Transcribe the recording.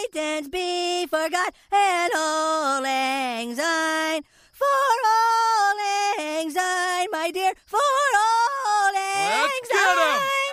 sins be forgot, and all lang syne. For all lang syne, my dear, for all lang Let's get 'em. syne.